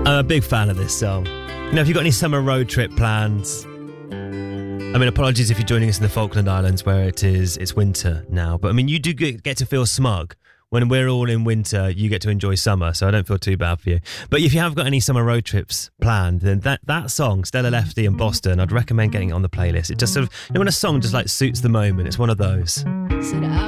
I'm a big fan of this song. You know, if you've got any summer road trip plans, I mean, apologies if you're joining us in the Falkland Islands where it's winter now, but I mean, you do get to feel smug. When we're all in winter, you get to enjoy summer, so I don't feel too bad for you. But if you have got any summer road trips planned, then that song, Stella Lefty and Boston, I'd recommend getting it on the playlist. It just sort of, you know, when a song just like suits the moment, it's one of those.